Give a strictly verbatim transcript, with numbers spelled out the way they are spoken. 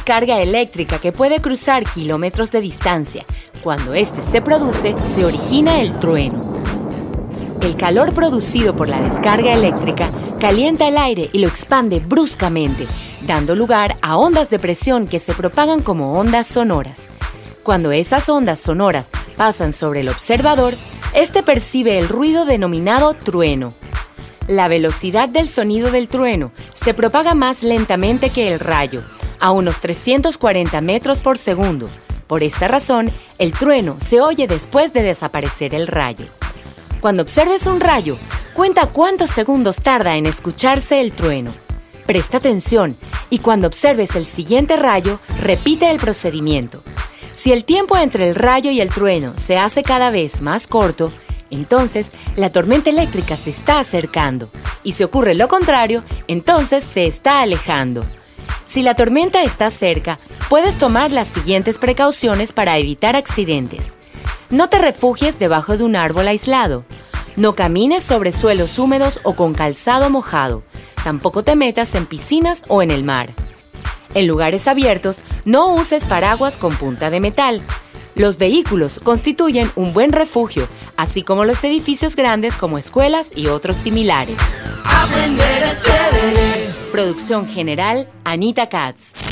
descarga eléctrica que puede cruzar kilómetros de distancia. Cuando este se produce, se origina el trueno. El calor producido por la descarga eléctrica calienta el aire y lo expande bruscamente, dando lugar a ondas de presión que se propagan como ondas sonoras. Cuando esas ondas sonoras pasan sobre el observador, este percibe el ruido denominado trueno. La velocidad del sonido del trueno se propaga más lentamente que el rayo, a unos trescientos cuarenta metros por segundo. Por esta razón, el trueno se oye después de desaparecer el rayo. Cuando observes un rayo, cuenta cuántos segundos tarda en escucharse el trueno. Presta atención y cuando observes el siguiente rayo, repite el procedimiento. Si el tiempo entre el rayo y el trueno se hace cada vez más corto, entonces la tormenta eléctrica se está acercando. Y si ocurre lo contrario, entonces se está alejando. Si la tormenta está cerca, puedes tomar las siguientes precauciones para evitar accidentes. No te refugies debajo de un árbol aislado. No camines sobre suelos húmedos o con calzado mojado. Tampoco te metas en piscinas o en el mar. En lugares abiertos, no uses paraguas con punta de metal. Los vehículos constituyen un buen refugio, así como los edificios grandes como escuelas y otros similares. Aprender es chévere. Producción general, Anita Katz.